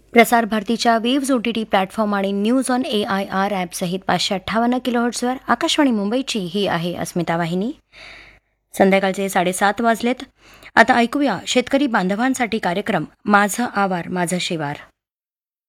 प्रसार भारतीच्या waves OTT platform आणि न्यूज ऑन AIR ॲपसहित 558 किलोहर्ट्झवर आकाशवाणी मुंबईची ही आहे अस्मिता वाहिनी. संध्याकाळचे 7:30 वाजलेत. आता ऐकूया शेतकरी बांधवांसाठी कार्यक्रम माझं आवार माझं शिवार.